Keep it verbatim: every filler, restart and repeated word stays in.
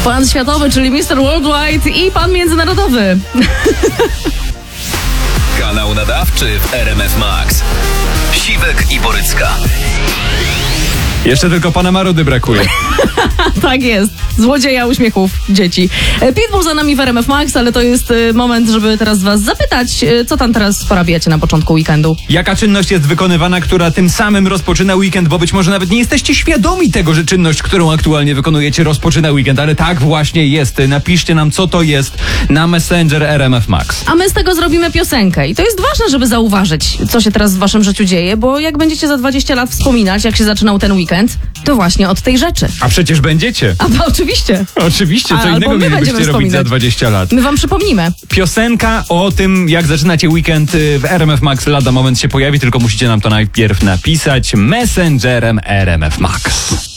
Pan światowy, czyli mister Worldwide i pan międzynarodowy. Kanał nadawczy w R M F Max. Siwek i Borycka. Jeszcze tylko pana Marudy brakuje. Tak jest. Złodzieja uśmiechów dzieci. Pitbull za nami w R M F Max, ale to jest moment, żeby teraz was zapytać, co tam teraz porabiacie na początku weekendu. Jaka czynność jest wykonywana, która tym samym rozpoczyna weekend, bo być może nawet nie jesteście świadomi tego, że czynność, którą aktualnie wykonujecie, rozpoczyna weekend, ale tak właśnie jest. Napiszcie nam, co to jest na Messenger R M F Max. A my z tego zrobimy piosenkę i to jest ważne, żeby zauważyć, co się teraz w waszym życiu dzieje, bo jak będziecie za dwadzieścia lat wspominać, jak się zaczynał ten weekend, to właśnie od tej rzeczy. A przecież będziecie. A to oczywiście. Oczywiście, co A, innego my mielibyście robić wspominać. za dwadzieścia lat. My wam przypomnimy. Piosenka o tym, jak zaczynacie weekend w R M F Max lada moment się pojawi, tylko musicie nam to najpierw napisać messengerem R M F Max.